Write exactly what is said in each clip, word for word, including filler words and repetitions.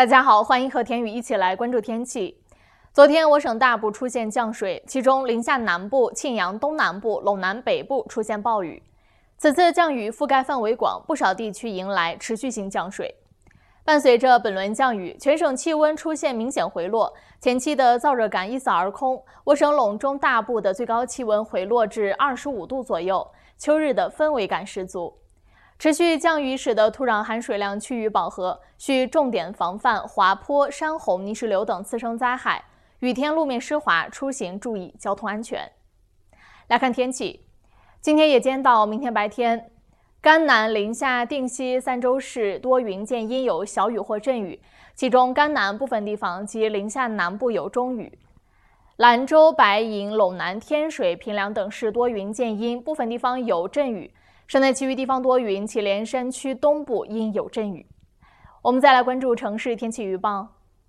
大家好，欢迎和田宇一起来关注天气。昨天我省大部出现降水，其中宁夏南部、庆阳东南部、陇南北部出现暴雨。此次降雨覆盖范围广，不少地区迎来持续性降水。伴随着本轮降雨，全省气温出现明显回落，前期的燥热感一扫而空。我省陇中大部的最高气温回落至二十五度左右，秋日的氛围感十足。持续降雨使得土壤含水量趋于饱和，需重点防范滑坡、山洪、泥石流等次生灾害。雨天路面湿滑，出行注意交通安全。来看天气，今天夜间到明天白天，甘南、临夏、定西三州市多云见阴，有小雨或阵雨，其中甘南部分地方及临夏南部有中雨。兰州、白银、陇南、天水、平凉等市多云见阴，部分地方有阵雨。省内其余地方多云，祁连山区东部阴有阵雨。我们再来关注城市天气预报。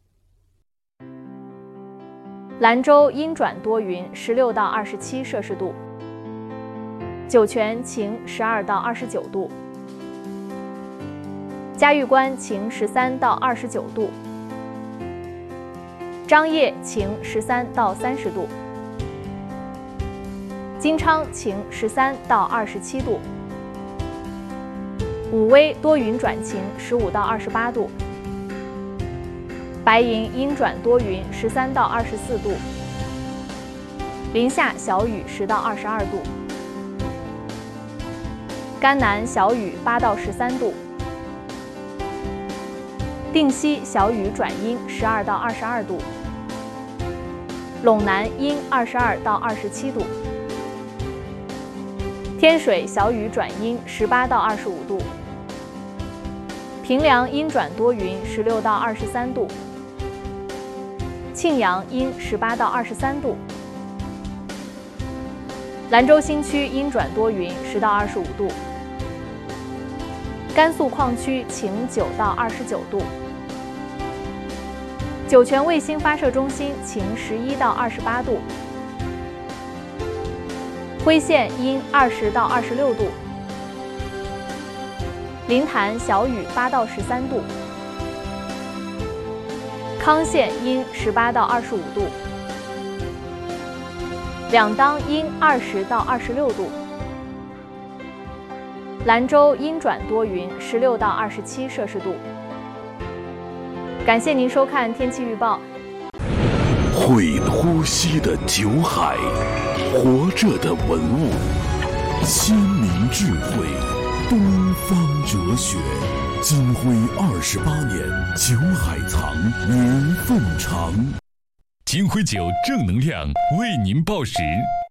兰州阴转多云，十六到二十七摄氏度；酒泉晴，十二到二十九度；嘉峪关晴，十三到二十九度；张掖晴，十三到三十度；金昌晴，十三到二十七度；武威多云转晴，十五到二十八度；白银阴转多云，十三到二十四度；临夏小雨，十到二十二度；甘南小雨，八到十三度；定西小雨转阴，十二到二十二度；陇南阴，二十二到二十七度；天水小雨转阴，十八到二十五度；平凉阴转多云，十六到二十三度；庆阳阴，十八到二十三度；兰州新区阴转多云，十到二十五度；甘肃矿区晴，九到二十九度；酒泉卫星发射中心晴，十一到二十八度；徽县阴，二十到二十六度；临潭小雨，八到十三度；康县阴，十八到二十五度；两当阴，二十到二十六度；兰州阴转多云，十六到二十七摄氏度。感谢您收看天气预报。 会呼吸的酒海，活着的文物，先民智慧，东方哲学。金辉二十八年，酒海藏，年份长。 金辉酒正能量为您报时。